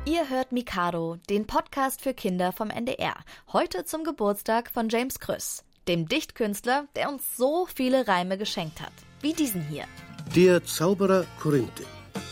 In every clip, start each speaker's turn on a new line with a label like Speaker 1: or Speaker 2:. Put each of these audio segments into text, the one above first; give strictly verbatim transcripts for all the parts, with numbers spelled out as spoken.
Speaker 1: Ihr hört Mikado, den Podcast für Kinder vom N D R. Heute zum Geburtstag von James Kröss, dem Dichtkünstler, der uns so viele Reime geschenkt hat. Wie diesen hier.
Speaker 2: Der Zauberer Korinthe.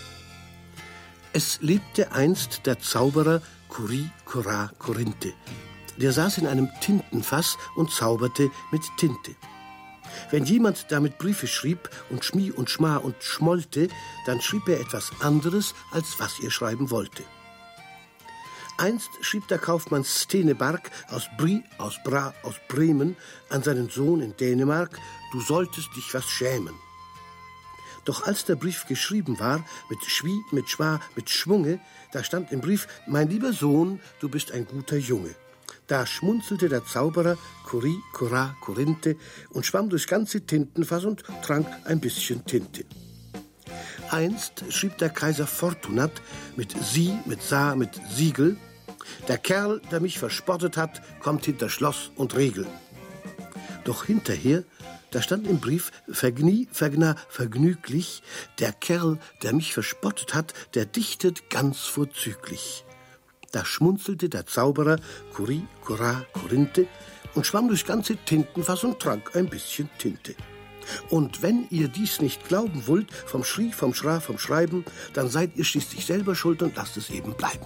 Speaker 2: Es lebte einst der Zauberer Kuri Kora Korinthe. Der saß in einem Tintenfass und zauberte mit Tinte. Wenn jemand damit Briefe schrieb und Schmi und Schma und schmollte, dann schrieb er etwas anderes, als was er schreiben wollte. Einst schrieb der Kaufmann Stenebark aus Brie, aus Bra, aus Bremen an seinen Sohn in Dänemark, du solltest dich was schämen. Doch als der Brief geschrieben war, mit Schwie, mit Schwa, mit Schwunge, da stand im Brief, mein lieber Sohn, du bist ein guter Junge. Da schmunzelte der Zauberer Kuri, Kora, Korinthe und schwamm durchs ganze Tintenfass und trank ein bisschen Tinte. Einst schrieb der Kaiser Fortunat mit Sie, mit Sa, mit Siegel, der Kerl, der mich verspottet hat, kommt hinter Schloss und Riegel. Doch hinterher, da stand im Brief, Vergnie, Vergna, vergnüglich, der Kerl, der mich verspottet hat, der dichtet ganz vorzüglich. Da schmunzelte der Zauberer Kuri, Kora, Korinthe und schwamm durchs ganze Tintenfass und trank ein bisschen Tinte. Und wenn ihr dies nicht glauben wollt, vom Schrie, vom Schra, vom Schreiben, dann seid ihr schließlich selber schuld und lasst es eben bleiben.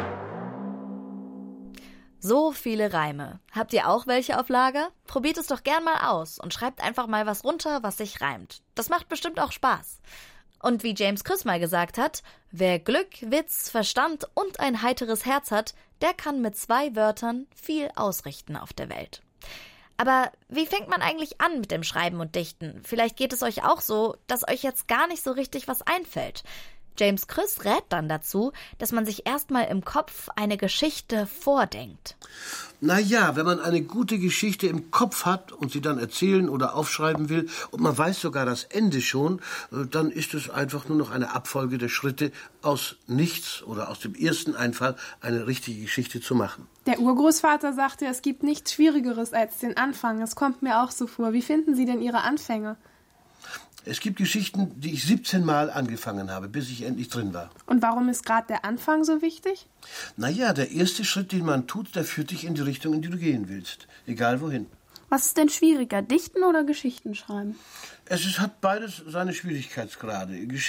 Speaker 1: So viele Reime. Habt ihr auch welche auf Lager? Probiert es doch gern mal aus und schreibt einfach mal was runter, was sich reimt. Das macht bestimmt auch Spaß. Und wie James Kröss mal gesagt hat, wer Glück, Witz, Verstand und ein heiteres Herz hat, der kann mit zwei Wörtern viel ausrichten auf der Welt. Aber wie fängt man eigentlich an mit dem Schreiben und Dichten? Vielleicht geht es euch auch so, dass euch jetzt gar nicht so richtig was einfällt. James Kröss rät dann dazu, dass man sich erstmal im Kopf eine Geschichte vordenkt.
Speaker 2: Na ja, wenn man eine gute Geschichte im Kopf hat und sie dann erzählen oder aufschreiben will und man weiß sogar das Ende schon, dann ist es einfach nur noch eine Abfolge der Schritte, aus nichts oder aus dem ersten Einfall eine richtige Geschichte zu machen.
Speaker 3: Der Urgroßvater sagte, es gibt nichts Schwierigeres als den Anfang. Das kommt mir auch so vor. Wie finden Sie denn Ihre Anfänge?
Speaker 2: Es gibt Geschichten, die ich siebzehn Mal angefangen habe, bis ich endlich drin war.
Speaker 3: Und warum ist gerade der Anfang so wichtig?
Speaker 2: Naja, der erste Schritt, den man tut, der führt dich in die Richtung, in die du gehen willst. Egal wohin.
Speaker 4: Was ist denn schwieriger, Dichten oder Geschichten schreiben?
Speaker 2: Es ist, hat beides seine Schwierigkeitsgrade.